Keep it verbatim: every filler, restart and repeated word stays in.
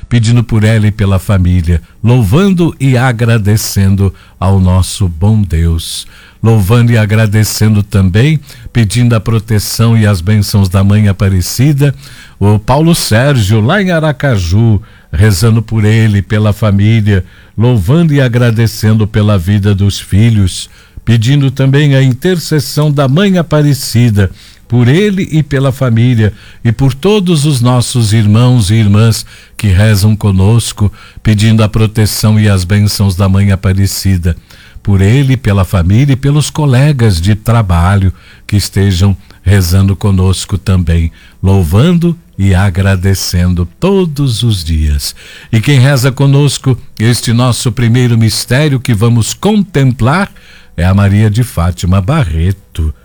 pedindo por ela e pela família, louvando e agradecendo ao nosso bom Deus. Louvando e agradecendo também, pedindo a proteção e as bênçãos da Mãe Aparecida, o Paulo Sérgio, lá em Aracaju, rezando por ele, pela família, louvando e agradecendo pela vida dos filhos, pedindo também a intercessão da Mãe Aparecida, por ele e pela família, e por todos os nossos irmãos e irmãs que rezam conosco, pedindo a proteção e as bênçãos da Mãe Aparecida, por ele, pela família e pelos colegas de trabalho que estejam rezando conosco também, louvando e agradecendo todos os dias. E quem reza conosco este nosso primeiro mistério que vamos contemplar é a Maria de Fátima Barreto.